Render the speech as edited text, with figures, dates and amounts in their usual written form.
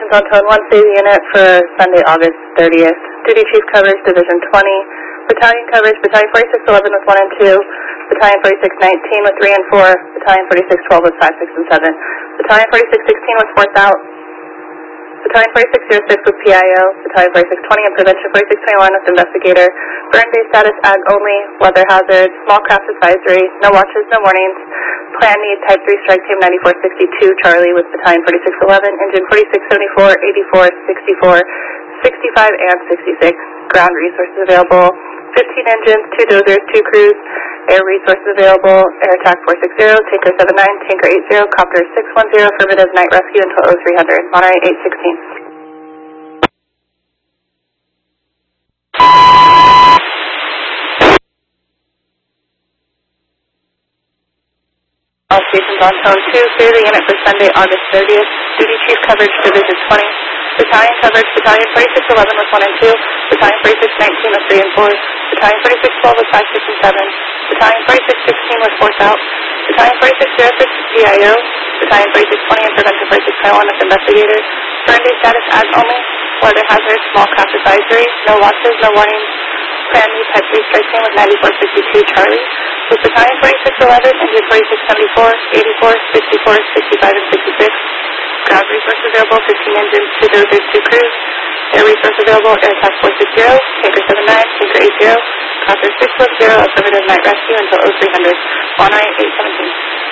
stations on Tone 1, save the unit for Sunday, August 30th. Duty Chief coverage, Division 20. Battalion coverage, Battalion 4611 with 1 and 2. Battalion 4619 with 3 and 4. Battalion 4612 with 5, 6, and 7. Battalion 4616 with 4th out. Battalion 4606 with PIO. Battalion 4620 in prevention. 4621 with investigator. Burn day status ag only. Weather hazard. Small craft advisory. No watches, no warnings. Plan need Type 3 Strike Team 9462 Charlie with Battalion 4611. Engine 4674, 84, 64, 65, and 66. Ground resources available. 15 engines, 2 dozers, 2 crews. Air resources available. Air attack 460, Tanker 79, Tanker 80, Copter 610, affirmative night rescue until 0300. Monterey 816. All stations on Tone 2, clear the unit for Sunday, August 30th. Duty Chief coverage, Division 20. Battalion coverage, Battalion 4611 with 1 and 2. Battalion 4619 with 3 and 4. Battalion 4612 with 5, 6, and 7. Battalion 4616 with 4th out. Battalion 4606 with PIO. Battalion 4620 in prevention 4621 with investigator. Burn day status ag only. Weather hazard, small craft advisory. No watches, no warnings. Plan need Type 3 Strike Team with 9462 Charlie. With Battalion 4611, Engine 4674, 84, 64, 65, and 66. Ground resources available, 15 engines, 2 dozers, 2 crews. Air resource available, Air attack 460, Tanker 79, Tanker 80, Copter 610, affirmative night rescue until 0300. Monterey 817.